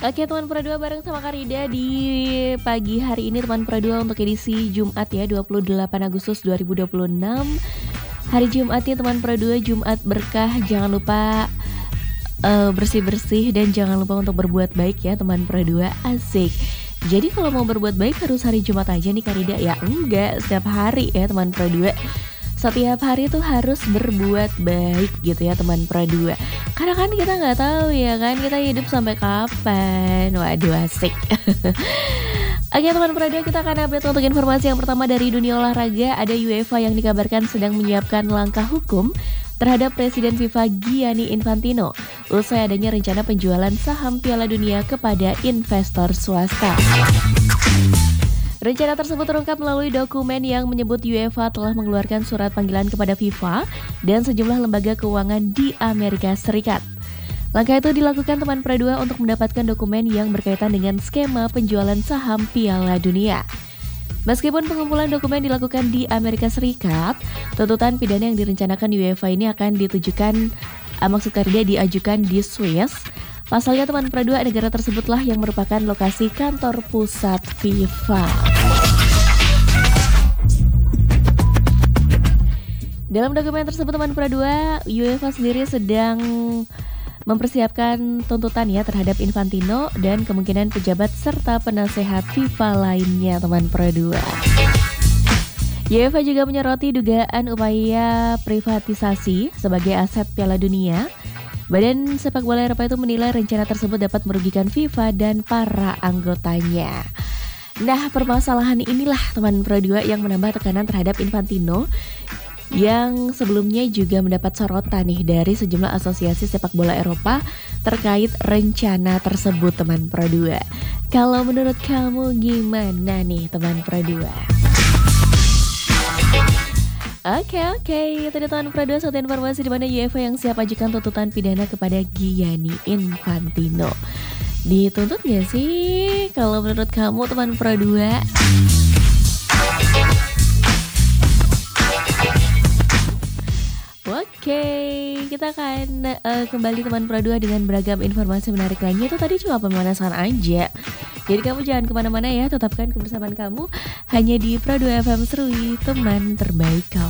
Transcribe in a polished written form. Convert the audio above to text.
Oke teman Pro 2 bareng sama Karida di pagi hari ini teman Pro 2 untuk edisi Jumat ya 28 Agustus 2026. Hari Jumat ya teman Pro 2, Jumat berkah. Jangan lupa bersih-bersih dan jangan lupa untuk berbuat baik ya teman Pro 2. Asik. Jadi kalau mau berbuat baik harus hari Jumat aja nih Karida ya? Enggak, setiap hari ya teman Pro 2. Setiap hari tuh harus berbuat baik gitu ya teman Pro 2. Karena kan kita nggak tahu ya kan kita hidup sampai kapan. Waduh asik. Oke teman Pro 2, kita akan update untuk informasi yang pertama dari dunia olahraga. Ada UEFA yang dikabarkan sedang menyiapkan langkah hukum terhadap Presiden FIFA Gianni Infantino usai adanya rencana penjualan saham Piala Dunia kepada investor swasta. Rencana tersebut terungkap melalui dokumen yang menyebut UEFA telah mengeluarkan surat panggilan kepada FIFA dan sejumlah lembaga keuangan di Amerika Serikat. Langkah itu dilakukan teman Pro 2 untuk mendapatkan dokumen yang berkaitan dengan skema penjualan saham Piala Dunia. Meskipun pengumpulan dokumen dilakukan di Amerika Serikat, tuntutan pidana yang direncanakan UEFA ini akan diajukan di Swiss. Pasalnya teman Pro 2, negara tersebutlah yang merupakan lokasi kantor pusat FIFA. Dalam dokumen tersebut teman Pro 2, UEFA sendiri sedang mempersiapkan tuntutan ya terhadap Infantino dan kemungkinan pejabat serta penasehat FIFA lainnya teman Pro 2. UEFA juga menyoroti dugaan upaya privatisasi sebagai aset Piala Dunia. Badan Sepak Bola Eropa itu menilai rencana tersebut dapat merugikan FIFA dan para anggotanya. Nah, permasalahan inilah teman Pro 2 yang menambah tekanan terhadap Infantino yang sebelumnya juga mendapat sorotan nih dari sejumlah asosiasi sepak bola Eropa terkait rencana tersebut teman Pro 2. Kalau menurut kamu gimana nih teman Pro 2? Oke, tadi teman Pro 2 satu informasi di mana UEFA yang siap ajukan tuntutan pidana kepada Gianni Infantino. Dituntut gak sih kalau menurut kamu teman Pro 2? Oke, kita akan kembali teman Pro 2 dengan beragam informasi menarik lainnya. Itu tadi cuma pemanasan aja. Jadi kamu jangan kemana-mana ya, tetapkan kebersamaan kamu hanya di Pro 2 FM Serui, teman terbaik kamu.